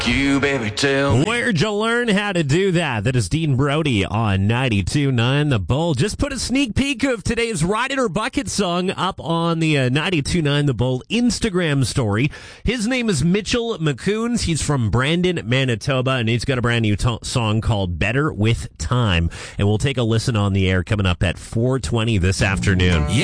You, baby, tell me. Where'd you learn how to do that? That is Dean Brody on 92.9 The Bull. Just put a sneak peek of today's Ride It or Bucket song up on the 92.9 The Bull Instagram story. His name is Mitchell McCoons. He's from Brandon, Manitoba, and he's got a brand new song called Better With Time. And we'll take a listen on the air coming up at 4:20 this afternoon.